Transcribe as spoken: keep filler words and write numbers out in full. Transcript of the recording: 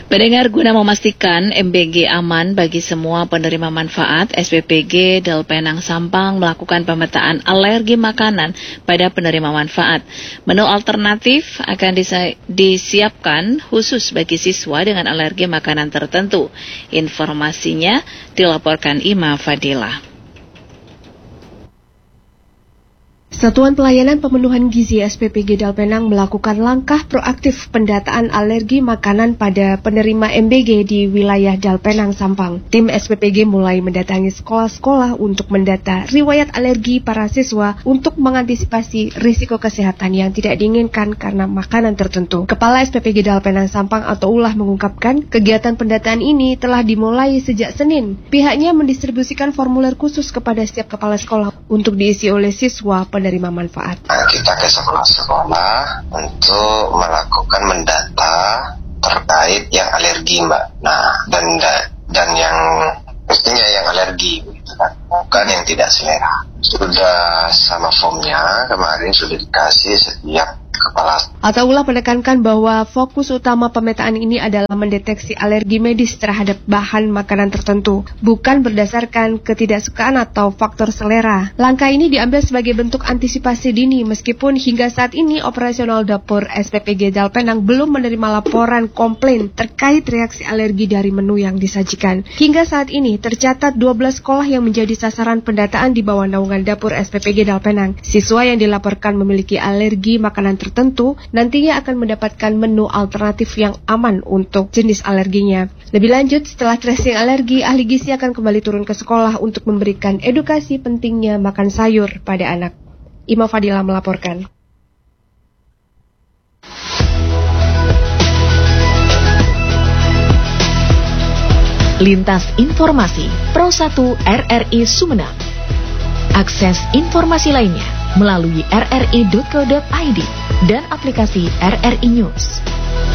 Pendengar, guna memastikan M B G aman bagi semua penerima manfaat, S B P G Delpenang Sampang melakukan pemetaan alergi makanan pada penerima manfaat. Menu alternatif akan disa- disiapkan khusus bagi siswa dengan alergi makanan tertentu. Informasinya dilaporkan Ima Fadila. Satuan Pelayanan Pemenuhan Gizi S P P G Delpenang melakukan langkah proaktif pendataan alergi makanan pada penerima M B G di wilayah Delpenang Sampang. Tim S P P G mulai mendatangi sekolah-sekolah untuk mendata riwayat alergi para siswa untuk mengantisipasi risiko kesehatan yang tidak diinginkan karena makanan tertentu. Kepala S P P G Delpenang Sampang atau Ulah mengungkapkan kegiatan pendataan ini telah dimulai sejak Senin. Pihaknya mendistribusikan formulir khusus kepada setiap kepala sekolah untuk diisi oleh siswa penerima manfaat. Kita ke sekolah-sekolah untuk melakukan mendata terkait yang alergi, Mbak. Nah, dan dan yang pastinya yang alergi, gitu kan, bukan yang tidak selera. Sudah sama formnya kemarin sudah dikasih setiap kepala. Ataullah menekankan bahwa fokus utama pemetaan ini adalah mendeteksi alergi medis terhadap bahan makanan tertentu, bukan berdasarkan ketidaksukaan atau faktor selera. Langkah ini diambil sebagai bentuk antisipasi dini meskipun hingga saat ini operasional dapur S P P G Delpenang belum menerima laporan komplain terkait reaksi alergi dari menu yang disajikan. Hingga saat ini tercatat dua belas sekolah yang menjadi sasaran pendataan di bawah naungan dapur S P P G Delpenang. Siswa yang dilaporkan memiliki alergi makanan tertentu nantinya akan mendapatkan menu alternatif yang aman untuk jenis alerginya. Lebih lanjut, setelah tracing alergi, ahli gizi akan kembali turun ke sekolah untuk memberikan edukasi pentingnya makan sayur pada anak. Ima Fadila melaporkan. Lintas Informasi Pro satu R R I Sumeneb. Akses informasi lainnya melalui r r i dot co dot i d dan aplikasi R R I News.